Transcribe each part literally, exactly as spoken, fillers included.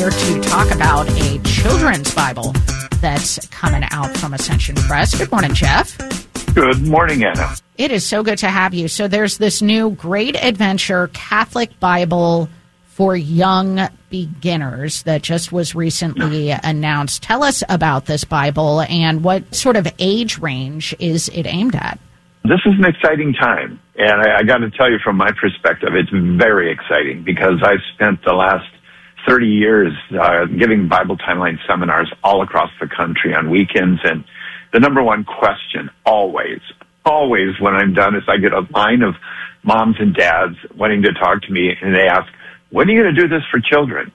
here to talk about a children's Bible that's coming out from Ascension Press. Good morning, Jeff. Good morning, Anna. It is so good to have you. So there's this new Great Adventure Catholic Bible for young beginners that just was recently announced. Tell us about this Bible and what sort of age range is it aimed at? This is an exciting time, and I, I got to tell you from my perspective, it's very exciting because I've spent the last thirty years uh, giving Bible Timeline seminars all across the country on weekends, and the number one question always, always when I'm done is I get a line of moms and dads wanting to talk to me, and they ask, when are you going to do this for children?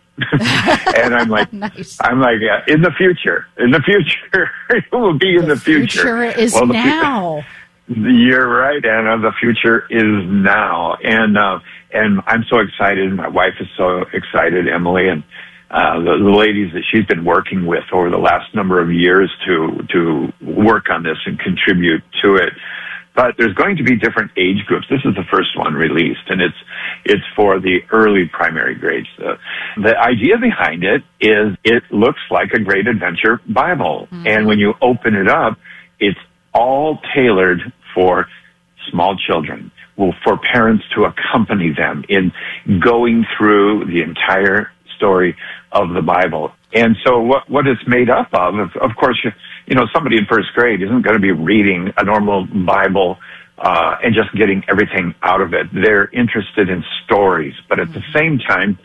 And I'm like, nice. I'm like, uh, in the future, in the future, it will be in the, the future. future is well, now. Fu- You're right, Anna. The future is now, and uh, and I'm so excited. My wife is so excited, Emily, and uh, the, the ladies that she's been working with over the last number of years to to work on this and contribute to it. But there's going to be different age groups. This is the first one released, and it's it's for the early primary grades. The, the idea behind it is it looks like a Great Adventure Bible. Mm-hmm. And when you open it up, it's all tailored for small children, well, for parents to accompany them in going through the entire story of the Bible. And so what, what it's made up of, of, of course, you, you know, somebody in first grade isn't going to be reading a normal Bible uh, and just getting everything out of it. They're interested in stories. But at the same time,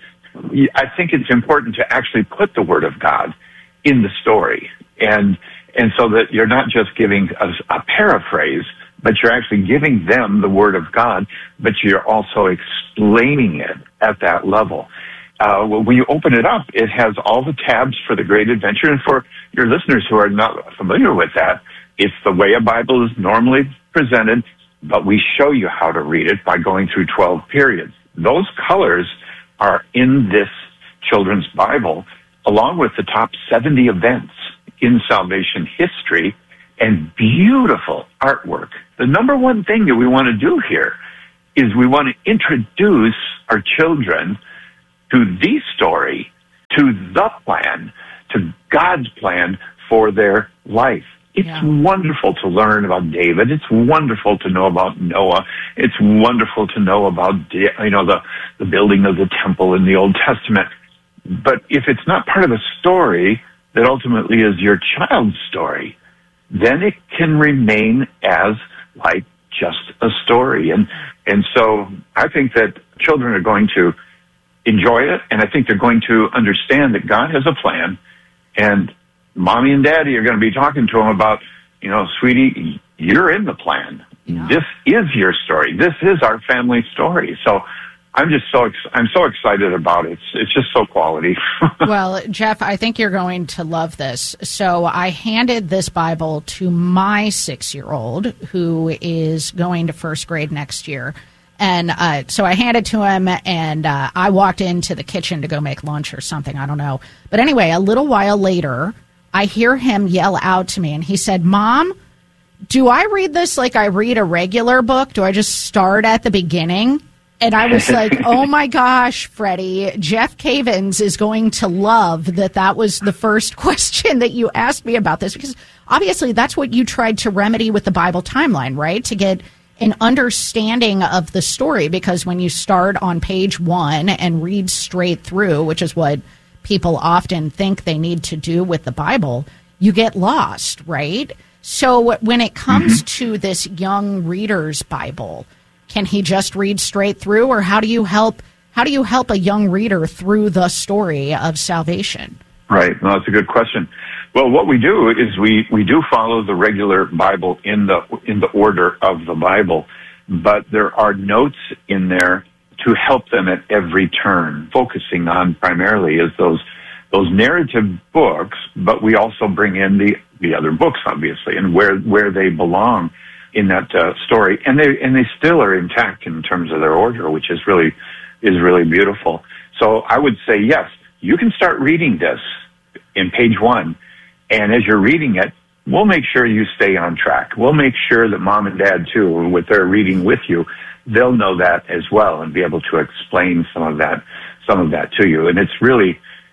I think it's important to actually put the Word of God in the story. And and so that you're not just giving a, a paraphrase, but you're actually giving them the Word of God, but you're also explaining it at that level. Uh, well, when you open it up, it has all the tabs for the Great Adventure. And for your listeners who are not familiar with that, it's the way a Bible is normally presented, but we show you how to read it by going through twelve periods. Those colors are in this children's Bible, along with the top seventy events in salvation history and beautiful artwork. The number one thing that we want to do here is we want to introduce our children to the story, to the plan, to God's plan for their life. It's yeah. wonderful to learn about David. It's wonderful to know about Noah. It's wonderful to know about, you know, the, the building of the temple in the Old Testament. But if it's not part of a story that ultimately is your child's story, then it can remain as like just a story. And, and so I think that children are going to enjoy it, and I think they're going to understand that God has a plan, and mommy and daddy are going to be talking to them about, you know, sweetie, you're in the plan. Yeah. This is your story. This is our family story. So I'm just so ex- I'm so excited about it. It's, it's just so quality. Well, Jeff, I think you're going to love this. So I handed this Bible to my six-year-old who is going to first grade next year. And uh, so I handed to him, and uh, I walked into the kitchen to go make lunch or something. I don't know. But anyway, a little while later, I hear him yell out to me, and he said, Mom, do I read this like I read a regular book? Do I just start at the beginning? And I was like, oh, my gosh, Freddie, Jeff Cavins is going to love that that was the first question that you asked me about this, because obviously that's what you tried to remedy with the Bible Timeline, right, to get an understanding of the story, because when you start on page one and read straight through, which is what people often think they need to do with the Bible, you get lost, right? So when it comes mm-hmm. to this young reader's Bible, can he just read straight through, or how do you help how do you help a young reader through the story of salvation? Right. No, that's a good question. Well, what we do is we, we do follow the regular Bible in the in the order of the Bible, but there are notes in there to help them at every turn. Focusing on primarily is those those narrative books, but we also bring in the, the other books, obviously, and where where they belong in that uh, story, and they and they still are intact in terms of their order, which is really is really beautiful. So I would say yes, you can start reading this in page one. And as you're reading it, we'll make sure you stay on track. We'll make sure that mom and dad, too, with their reading with you, they'll know that as well and be able to explain some of that, some of that to you. And it's really,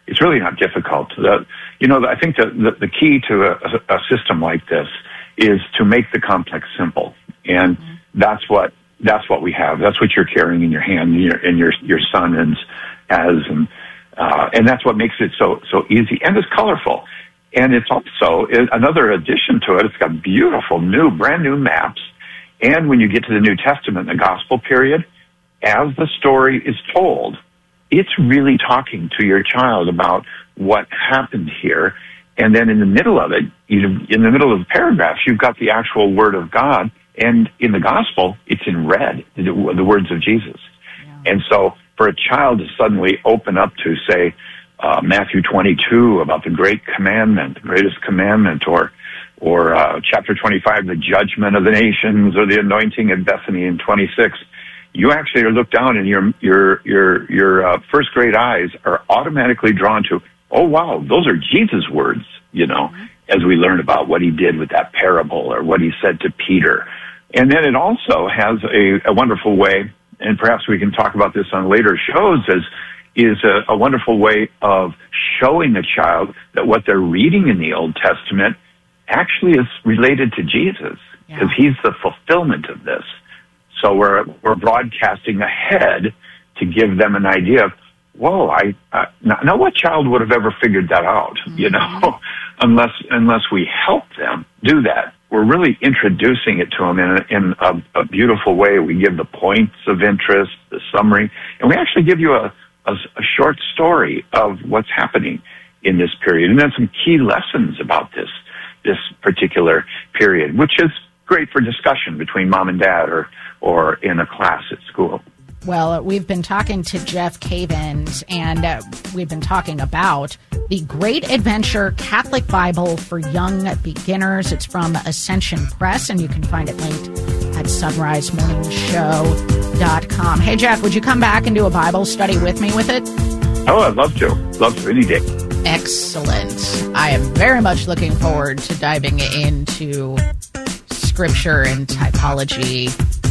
it's really not difficult. The, you know, I think the, the, the key to a, a system like this is to make the complex simple. And mm-hmm. that's what, that's what we have. That's what you're carrying in your hand, and your, and your, your son is, has, and, uh, and that's what makes it so, so easy. And it's colorful. And it's also, another addition to it, it's got beautiful new, brand new maps. And when you get to the New Testament, the gospel period, as the story is told, it's really talking to your child about what happened here. And then in the middle of it, you know, in the middle of the paragraphs, you've got the actual word of God. And in the gospel, it's in red, the, the words of Jesus. Yeah. And so for a child to suddenly open up to, say, uh, Matthew twenty-two about the great commandment, the greatest commandment, or or uh, chapter twenty-five, the judgment of the nations, or the anointing at Bethany in twenty-six, you actually are looked down and your your your your uh, first grade eyes are automatically drawn to, oh wow, those are Jesus' words, you know, mm-hmm. as we learn about what he did with that parable or what he said to Peter. And then it also has a, a wonderful way, and perhaps we can talk about this on later shows, as is a, a wonderful way of showing the child that what they're reading in the Old Testament actually is related to Jesus, because yeah. he's the fulfillment of this. So we're we're broadcasting ahead to give them an idea of, whoa, I, I now, now what child would have ever figured that out, mm-hmm. you know, unless unless we help them do that. We're really introducing it to them in, a, in a, a beautiful way. We give the points of interest, the summary, and we actually give you a, a, a short story of what's happening in this period, and then some key lessons about this this particular period, which is great for discussion between mom and dad or or in a class at school. Well, we've been talking to Jeff Cavins, and uh, we've been talking about the Great Adventure Catholic Bible for Young Beginners. It's from Ascension Press, and you can find it linked at sunrise morning show dot com. Hey, Jeff, would you come back and do a Bible study with me with it? Oh, I'd love to. Love to, any day. Excellent. I am very much looking forward to diving into scripture and typology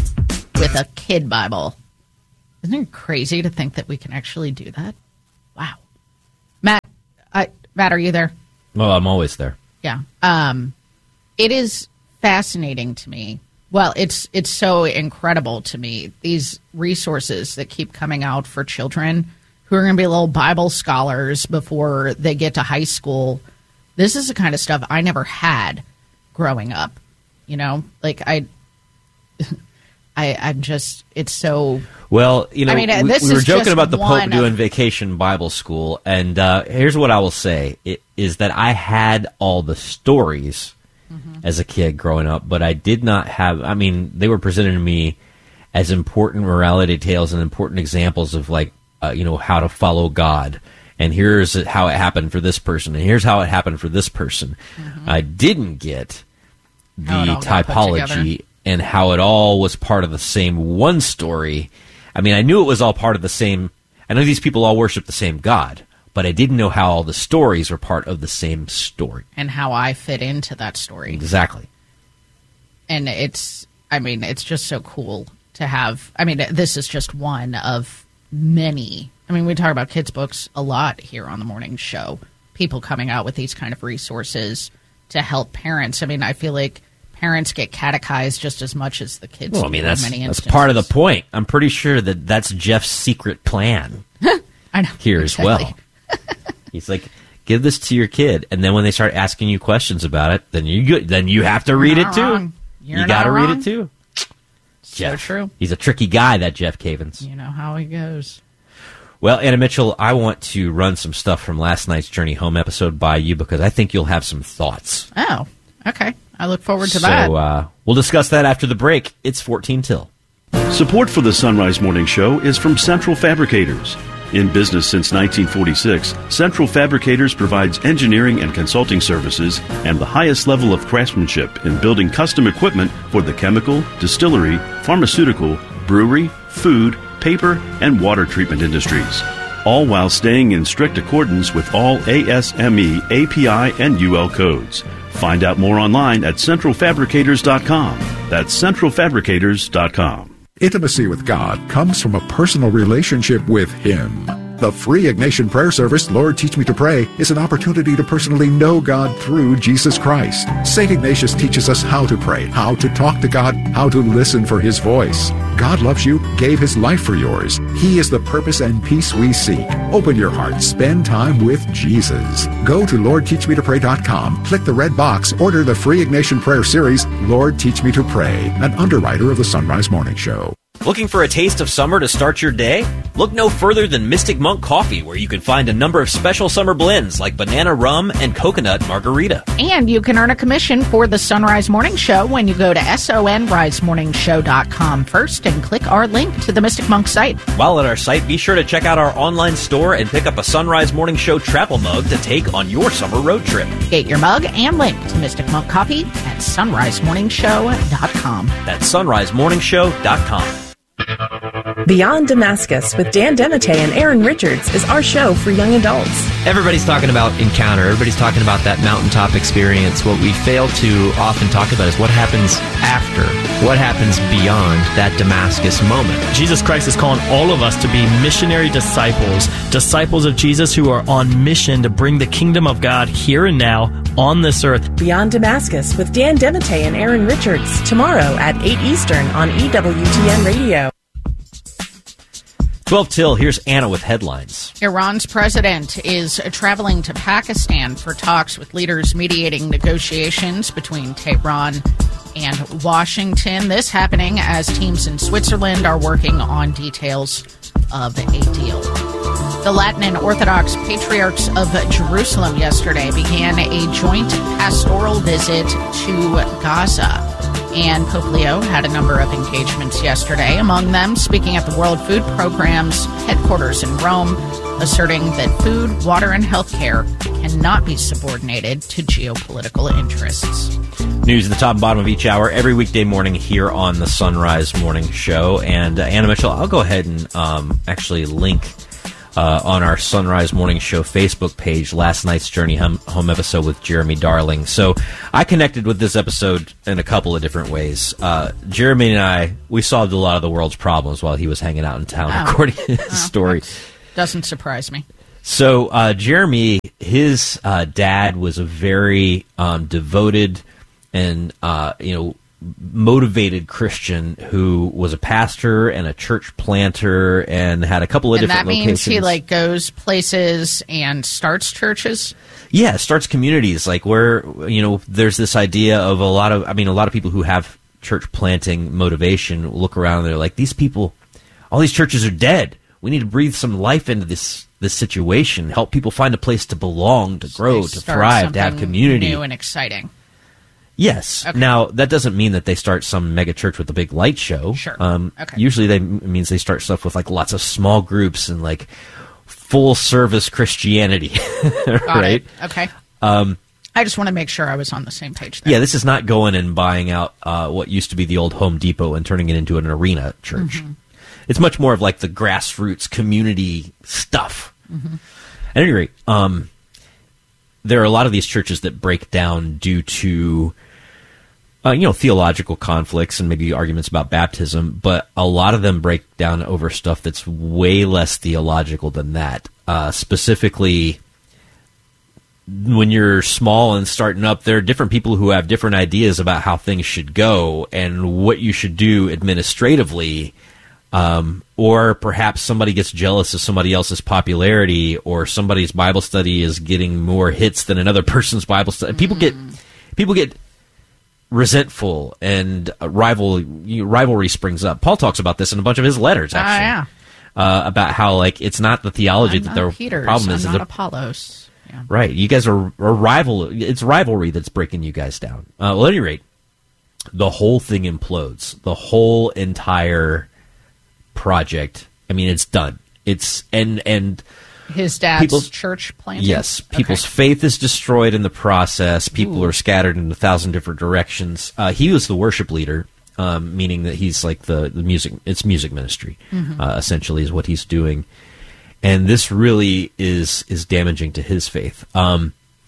with a kid Bible. Isn't it crazy to think that we can actually do that? Wow. Matt, I, Matt, are you there? Well, I'm always there. Yeah. Um, it is fascinating to me. Well, it's it's so incredible to me, these resources that keep coming out for children who are going to be little Bible scholars before they get to high school. This is the kind of stuff I never had growing up. You know, like I... I, I'm just, it's so... Well, you know, I mean, we, this we were is joking about the Pope of, doing vacation Bible school, and uh, here's what I will say, it, is that I had all the stories mm-hmm. as a kid growing up, but I did not have, I mean, they were presented to me as important morality tales and important examples of, like, uh, you know, how to follow God, and here's how it happened for this person, and here's how it happened for this person. Mm-hmm. I didn't get the typology and how it all was part of the same one story. I mean, I knew it was all part of the same... I know these people all worship the same God, but I didn't know how all the stories were part of the same story. And how I fit into that story. Exactly. And it's... I mean, it's just so cool to have... I mean, this is just one of many... I mean, we talk about kids' books a lot here on the morning show. People coming out with these kind of resources to help parents. I mean, I feel like parents get catechized just as much as the kids well, do. I mean, that's, in many that's instances. part of the point. I'm pretty sure that that's Jeff's secret plan I know, here exactly. as well. He's like, give this to your kid, and then when they start asking you questions about it, then you then you have to You're read it too. Wrong. You're you got to read it too. So Jeff, true. He's a tricky guy, that Jeff Cavins. You know how he goes. Well, Anna Mitchell, I want to run some stuff from last night's Journey Home episode by you because I think you'll have some thoughts. Oh, okay. I look forward to so, that. So uh, we'll discuss that after the break. It's fourteen till. Support for the Sunrise Morning Show is from Central Fabricators. In business since nineteen forty-six, Central Fabricators provides engineering and consulting services and the highest level of craftsmanship in building custom equipment for the chemical, distillery, pharmaceutical, brewery, food, paper, and water treatment industries, all while staying in strict accordance with all A S M E, A P I, and U L codes. Find out more online at central fabricators dot com. That's central fabricators dot com. Intimacy with God comes from a personal relationship with Him. The free Ignatian prayer service, Lord Teach Me to Pray, is an opportunity to personally know God through Jesus Christ. Saint Ignatius teaches us how to pray, how to talk to God, how to listen for His voice. God loves you, gave His life for yours. He is the purpose and peace we seek. Open your heart, spend time with Jesus. Go to lord teach me to pray dot com, click the red box, order the free Ignatian prayer series, Lord Teach Me to Pray, an underwriter of the Sunrise Morning Show. Looking for a taste of summer to start your day? Look no further than Mystic Monk Coffee, where you can find a number of special summer blends like banana rum and coconut margarita. And you can earn a commission for the Sunrise Morning Show when you go to sunrise morning show dot com first and click our link to the Mystic Monk site. While at our site, be sure to check out our online store and pick up a Sunrise Morning Show travel mug to take on your summer road trip. Get your mug and link to Mystic Monk Coffee at sunrise morning show dot com. That's sunrise morning show dot com. Beyond Damascus with Dan Demite and Aaron Richards is our show for young adults. Everybody's talking about encounter. Everybody's talking about that mountaintop experience. What we fail to often talk about is what happens after, what happens beyond that Damascus moment. Jesus Christ is calling all of us to be missionary disciples, disciples of Jesus who are on mission to bring the kingdom of God here and now on this earth. Beyond Damascus with Dan Demite and Aaron Richards, tomorrow at eight Eastern on E W T N Radio. twelve till, here's Anna with headlines. Iran's president is traveling to Pakistan for talks with leaders mediating negotiations between Tehran and Washington. This happening as teams in Switzerland are working on details of a deal. The Latin and Orthodox Patriarchs of Jerusalem yesterday began a joint pastoral visit to Gaza. And Pope Leo had a number of engagements yesterday, among them speaking at the World Food Program's headquarters in Rome, asserting that food, water, and health care cannot be subordinated to geopolitical interests. News at the top and bottom of each hour every weekday morning here on the Sunrise Morning Show. And uh, Anna Mitchell, I'll go ahead and um, actually link Uh, on our Sunrise Morning Show Facebook page, last night's Journey Home, home episode with Jeremy Darling. So I connected with this episode in a couple of different ways. Uh, Jeremy and I, we solved a lot of the world's problems while he was hanging out in town oh. recording his oh, story. Doesn't surprise me. So uh, Jeremy, his uh, dad was a very um, devoted and, uh, you know, motivated Christian who was a pastor and a church planter and had a couple of and different locations. And that means he like goes places and starts churches? Yeah, starts communities like where, you know, there's this idea of a lot of, I mean, a lot of people who have church planting motivation look around and they're like, these people, all these churches are dead. We need to breathe some life into this this situation, help people find a place to belong, to grow, They to start thrive, to have something community. new and exciting. Yes. Okay. Now, that doesn't mean that they start some mega church with a big light show. Sure. Um, Okay. Usually that means they start stuff with like lots of small groups and like full service Christianity. Got right? it. Okay. Um, I just want to make sure I was on the same page there. yeah, this is not going and buying out uh, what used to be the old Home Depot and turning it into an arena church. Mm-hmm. It's much more of like the grassroots community stuff. Mm-hmm. At any rate, um, there are a lot of these churches that break down due to Uh, you know, theological conflicts and maybe arguments about baptism, but a lot of them break down over stuff that's way less theological than that. Uh, specifically, when you're small and starting up, there are different people who have different ideas about how things should go and what you should do administratively. Um, or perhaps somebody gets jealous of somebody else's popularity, or somebody's Bible study is getting more hits than another person's Bible study. People get, people get resentful, and uh, rival rivalry springs up. Paul talks about this in a bunch of his letters, actually. Ah, yeah. Uh, about how like it's not the theology I'm that not the Peter's, problem I'm is. not the, Apollos. Yeah. Right, you guys are a rival. It's rivalry that's breaking you guys down. Uh, well, at any rate, the whole thing implodes. The whole entire project. I mean, it's done. It's and and. His dad's People's, church planting? Yes. People's Okay. faith is destroyed in the process. People Ooh. are scattered in a thousand different directions. Uh, he was the worship leader, um, meaning that he's like the, the music, it's music ministry, Mm-hmm. uh, essentially is what he's doing. And this really is, is damaging to his faith. Um,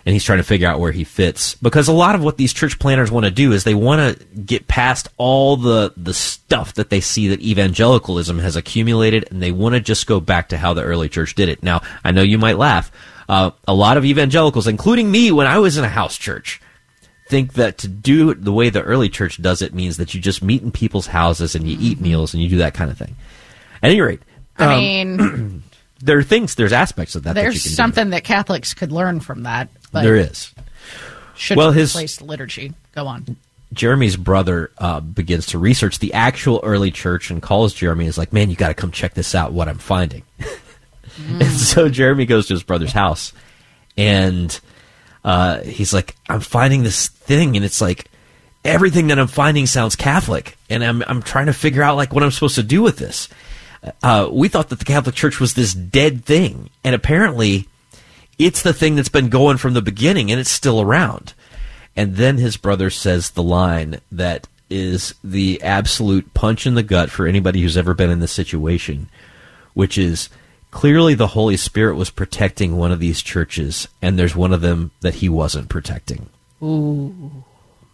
and he's trying to figure out where he fits. Because a lot of what these church planners want to do is they want to get past all the, the stuff that they see that evangelicalism has accumulated, and they want to just go back to how the early church did it. Now, I know you might laugh. Uh, a lot of evangelicals, including me when I was in a house church, think that to do it the way the early church does it means that you just meet in people's houses and you eat meals and you do that kind of thing. At any rate, I um, mean, there are things, there's aspects of that. There's that you can something do. that Catholics could learn from that. But there is. Should well, his replace the liturgy. Go on. Jeremy's brother uh, begins to research the actual early church and calls Jeremy. Is like, man, you got to come check this out. What I'm finding. mm. And so Jeremy goes to his brother's house, and uh, he's like, I'm finding this thing, and it's like everything that I'm finding sounds Catholic, and I'm I'm trying to figure out like what I'm supposed to do with this. Uh, we thought that the Catholic Church was this dead thing, and apparently it's the thing that's been going from the beginning, and it's still around. And then his brother says the line that is the absolute punch in the gut for anybody who's ever been in this situation, which is, clearly the Holy Spirit was protecting one of these churches, and there's one of them that he wasn't protecting. Ooh.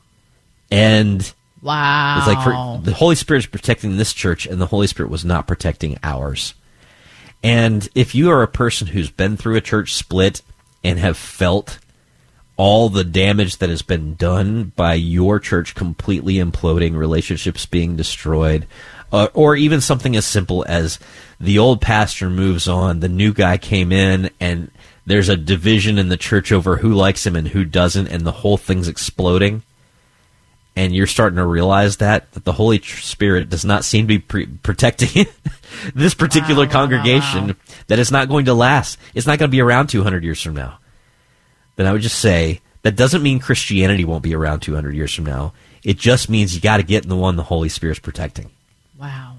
And wow. It's like for, the Holy Spirit is protecting this church, and the Holy Spirit was not protecting ours. And if you are a person who's been through a church split and have felt all the damage that has been done by your church completely imploding, relationships being destroyed, uh, or even something as simple as the old pastor moves on, the new guy came in, and there's a division in the church over who likes him and who doesn't, and the whole thing's exploding, and you're starting to realize that, that the Holy Spirit does not seem to be pre- protecting this particular wow, congregation, wow, wow. that it's not going to last. It's not going to be around two hundred years from now. Then I would just say, that doesn't mean Christianity won't be around two hundred years from now. It just means you got to get in the one the Holy Spirit's protecting. Wow.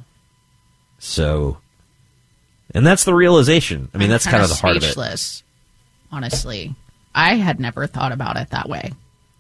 So, and that's the realization. I mean, I'm that's kind of the heart of it. Speechless, honestly. I had never thought about it that way.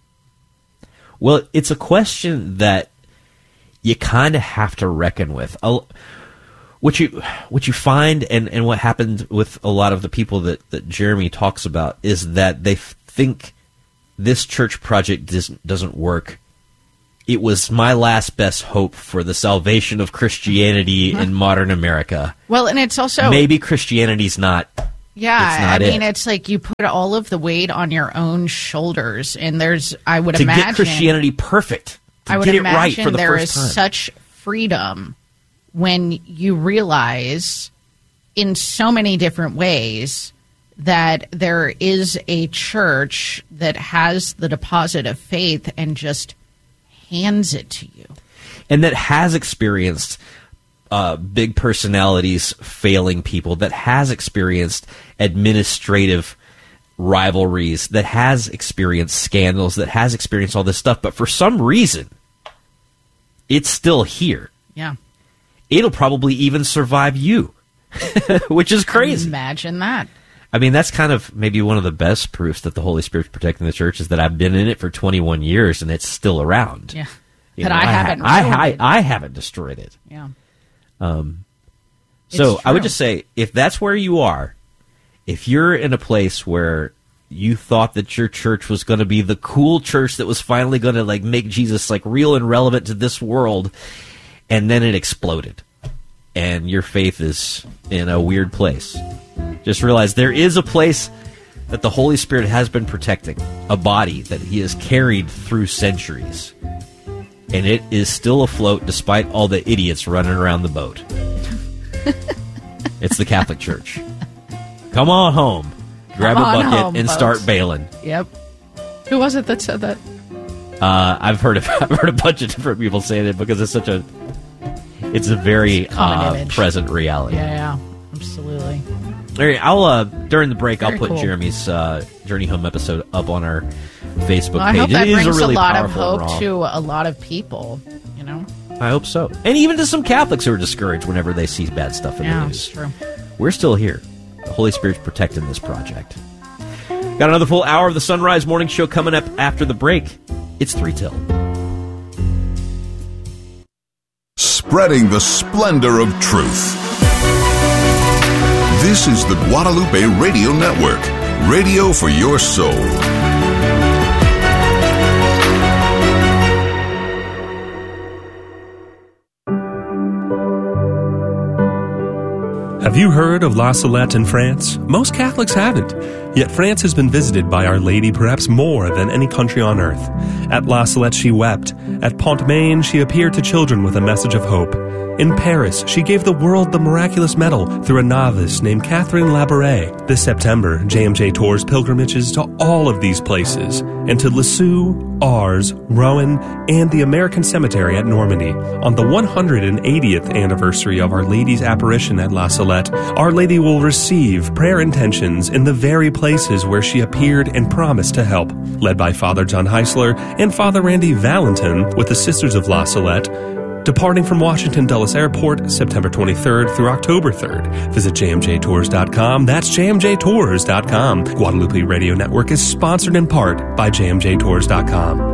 Well, it's a question that you kind of have to reckon with. What you what you find, and, and what happened with a lot of the people that, that Jeremy talks about, is that they think this church project doesn't, doesn't work. It was my last best hope for the salvation of Christianity in modern America. Well, and it's also... Maybe Christianity's not... Yeah, it's not I mean, it. it's like you put all of the weight on your own shoulders, and there's, I would to imagine... get Christianity perfect. To I would get imagine it right for the there first is time. such freedom when you realize in so many different ways that there is a church that has the deposit of faith and just hands it to you. And that has experienced uh, big personalities failing people, that has experienced administrative rivalries, that has experienced scandals, that has experienced all this stuff. But for some reason, it's still here. Yeah. It'll probably even survive you, which is crazy. Imagine that. I mean, that's kind of maybe one of the best proofs that the Holy Spirit's protecting the church, is that I've been in it for twenty-one years and it's still around. Yeah. You That know, I, I haven't I, ruined I, it. I haven't destroyed it. Yeah. Um, so It's I would true. just say, if that's where you are, if you're in a place where you thought that your church was going to be the cool church that was finally going to like make Jesus like real and relevant to this world, and then it exploded, and your faith is in a weird place, just realize there is a place that the Holy Spirit has been protecting, a body that he has carried through centuries, and it is still afloat despite all the idiots running around the boat. It's the Catholic Church. Come on home, grab Come a on bucket, home, and folks. start bailing. Yep. Who was it that said that? Uh, I've heard of, I've heard a bunch of different people saying it because it's such a it's a very Common uh, image. present reality. Yeah, yeah. Absolutely. All right, I'll uh, during the break Very I'll put cool. Jeremy's uh, Journey Home episode up on our Facebook Well, I page. hope that it is brings a really a lot of powerful hope raw. to a lot of people, you know? I hope so, and even to some Catholics who are discouraged whenever they see bad stuff in Yeah, the it's news. true. We're still here. The Holy Spirit's protecting this project. Got another full hour of the Sunrise Morning Show coming up after the break. It's three till. Spreading the splendor of truth. This is the Guadalupe Radio Network, radio for your soul. Have you heard of La Salette in France? Most Catholics haven't. Yet France has been visited by Our Lady perhaps more than any country on earth. At La Salette she wept. At Pont-Main she appeared to children with a message of hope. In Paris, she gave the world the miraculous medal through a novice named Catherine Labouré. This September, J M J tours pilgrimages to all of these places, and to Lisieux, Ars, Rouen, and the American Cemetery at Normandy. On the one hundred eightieth anniversary of Our Lady's apparition at La Salette, Our Lady will receive prayer intentions in the very places where she appeared and promised to help. Led by Father John Heisler and Father Randy Valentin with the Sisters of La Salette, departing from Washington Dulles Airport September twenty-third through October third. Visit j m j tours dot com. That's j m j tours dot com. Guadalupe Radio Network is sponsored in part by j m j tours dot com.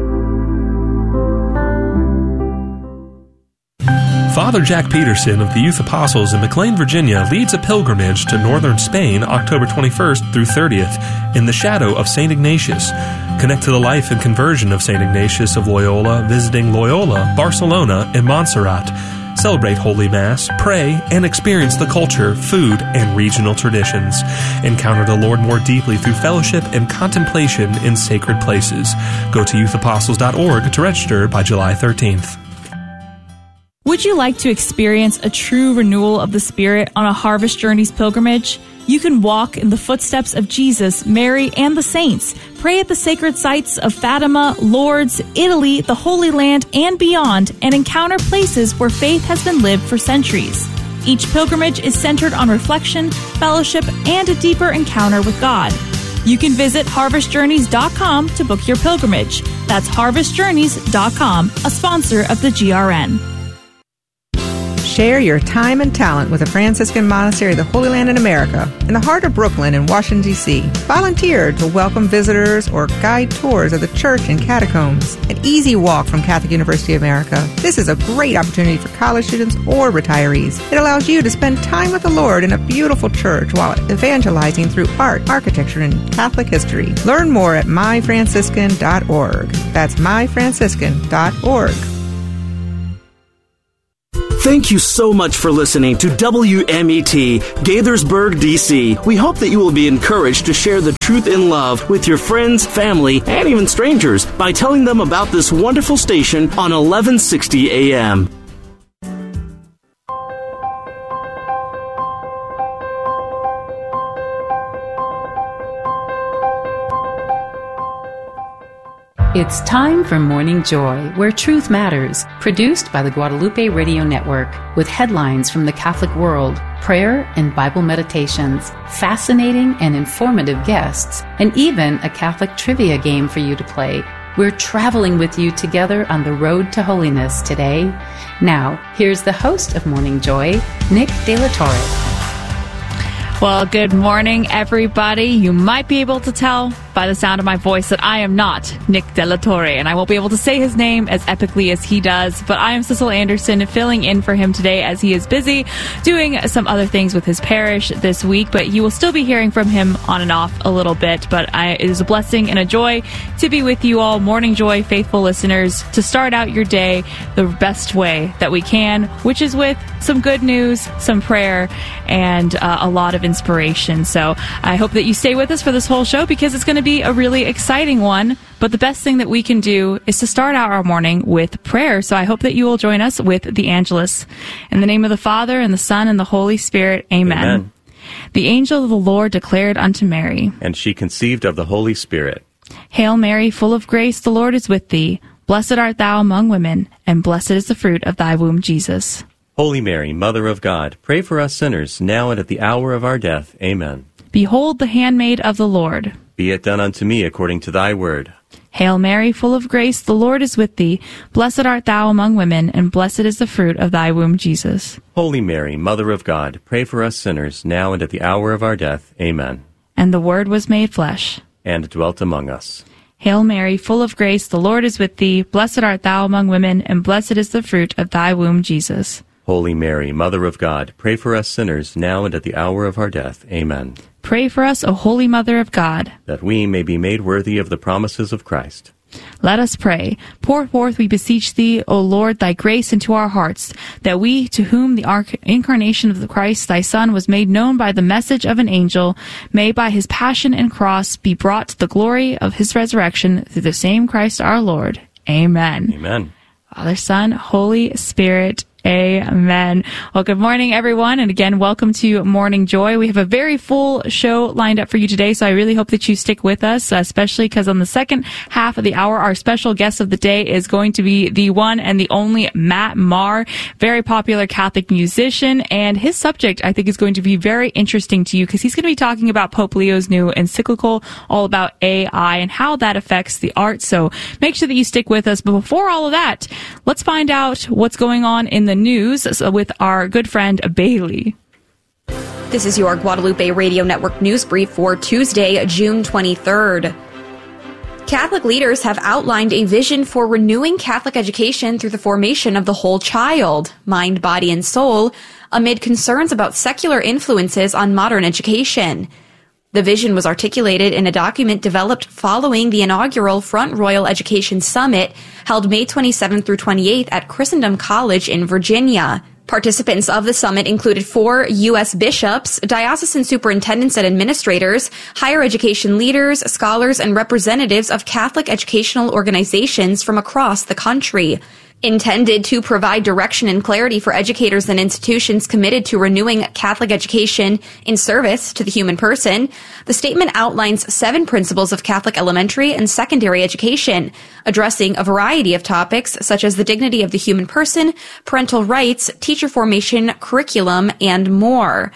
Father Jack Peterson of the Youth Apostles in McLean, Virginia, leads a pilgrimage to northern Spain October twenty-first through thirtieth in the shadow of Saint Ignatius. Connect to the life and conversion of Saint Ignatius of Loyola, visiting Loyola, Barcelona, and Montserrat. Celebrate Holy Mass, pray, and experience the culture, food, and regional traditions. Encounter the Lord more deeply through fellowship and contemplation in sacred places. Go to youth apostles dot org to register by July thirteenth. Would you like to experience a true renewal of the Spirit on a Harvest Journeys pilgrimage? You can walk in the footsteps of Jesus, Mary, and the saints. Pray at the sacred sites of Fatima, Lourdes, Italy, the Holy Land, and beyond, and encounter places where faith has been lived for centuries. Each pilgrimage is centered on reflection, fellowship, and a deeper encounter with God. You can visit harvest journeys dot com to book your pilgrimage. That's harvest journeys dot com, a sponsor of the G R N. Share your time and talent with the Franciscan Monastery of the Holy Land in America, in the heart of Brooklyn in Washington, D C Volunteer to welcome visitors or guide tours of the church and catacombs. An easy walk from Catholic University of America. This is a great opportunity for college students or retirees. It allows you to spend time with the Lord in a beautiful church while evangelizing through art, architecture, and Catholic history. Learn more at my franciscan dot org. That's my franciscan dot org. Thank you so much for listening to W M E T, Gaithersburg, D C We hope that you will be encouraged to share the truth in love with your friends, family, and even strangers by telling them about this wonderful station on eleven sixty A M. It's time for Morning Joy, where truth matters, produced by the Guadalupe Radio Network, with headlines from the Catholic world, prayer and Bible meditations, fascinating and informative guests, and even a Catholic trivia game for you to play. We're traveling with you together on the road to holiness today. Now, here's the host of Morning Joy, Nick De La Torre. Well, good morning, everybody. You might be able to tell by the sound of my voice that I am not Nick De La Torre, and I won't be able to say his name as epically as he does, but I am Cecil Anderson, filling in for him today as he is busy doing some other things with his parish this week, but you will still be hearing from him on and off a little bit. But I, it is a blessing and a joy to be with you all, Morning Joy faithful listeners, to start out your day the best way that we can, which is with some good news, some prayer, and uh, a lot of inspiration. So I hope that you stay with us for this whole show, because it's going to be a really exciting one. But the best thing that we can do is to start out our morning with prayer. So I hope that you will join us with the Angelus. In the name of the Father, and the Son, and the Holy Spirit. Amen. Amen. The angel of the Lord declared unto Mary, and she conceived of the Holy Spirit. Hail Mary, full of grace, the Lord is with thee. Blessed art thou among women, and blessed is the fruit of thy womb, Jesus. Holy Mary, Mother of God, pray for us sinners, now and at the hour of our death. Amen. Behold the handmaid of the Lord. Be it done unto me according to thy word. Hail Mary, full of grace, the Lord is with thee. Blessed art thou among women, and blessed is the fruit of thy womb, Jesus. Holy Mary, Mother of God, pray for us sinners, now and at the hour of our death. Amen. And the Word was made flesh, and dwelt among us. Hail Mary, full of grace, the Lord is with thee. Blessed art thou among women, and blessed is the fruit of thy womb, Jesus. Holy Mary, Mother of God, pray for us sinners, now and at the hour of our death. Amen. Pray for us, O Holy Mother of God, that we may be made worthy of the promises of Christ. Let us pray. Pour forth, we beseech thee, O Lord, thy grace into our hearts, that we, to whom the arc- incarnation of the Christ, thy Son, was made known by the message of an angel, may by his passion and cross be brought to the glory of his resurrection through the same Christ our Lord. Amen. Amen. Father, Son, Holy Spirit, amen. Well, good morning, everyone. And again, welcome to Morning Joy. We have a very full show lined up for you today, so I really hope that you stick with us, especially because on the second half of the hour, our special guest of the day is going to be the one and the only Matt Maher, very popular Catholic musician. And his subject, I think, is going to be very interesting to you because he's going to be talking about Pope Leo's new encyclical all about A I and how that affects the arts. So make sure that you stick with us. But before all of that, let's find out what's going on in the news with our good friend Bailey. This is your Guadalupe Radio Network news brief for Tuesday, June twenty-third. Catholic leaders have outlined a vision for renewing Catholic education through the formation of the whole child, mind, body, and soul, amid concerns about secular influences on modern education. The vision was articulated in a document developed following the inaugural Front Royal Education Summit held May twenty-seventh through twenty-eighth at Christendom College in Virginia. Participants of the summit included four U S bishops, diocesan superintendents and administrators, higher education leaders, scholars, and representatives of Catholic educational organizations from across the country. Intended to provide direction and clarity for educators and institutions committed to renewing Catholic education in service to the human person, the statement outlines seven principles of Catholic elementary and secondary education, addressing a variety of topics such as the dignity of the human person, parental rights, teacher formation, curriculum, and more.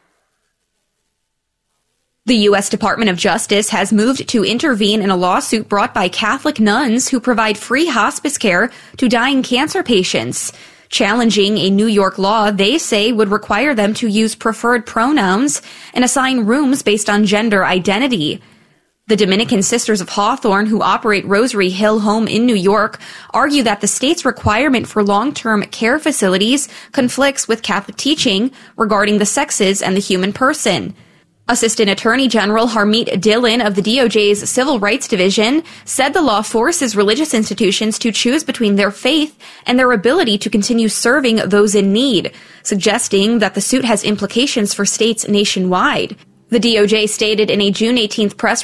The U S Department of Justice has moved to intervene in a lawsuit brought by Catholic nuns who provide free hospice care to dying cancer patients, challenging a New York law they say would require them to use preferred pronouns and assign rooms based on gender identity. The Dominican Sisters of Hawthorne, who operate Rosary Hill Home in New York, argue that the state's requirement for long-term care facilities conflicts with Catholic teaching regarding the sexes and the human person. Assistant Attorney General Harmeet Dillon of the D O J's Civil Rights Division said the law forces religious institutions to choose between their faith and their ability to continue serving those in need, suggesting that the suit has implications for states nationwide. The D O J stated in a June eighteenth press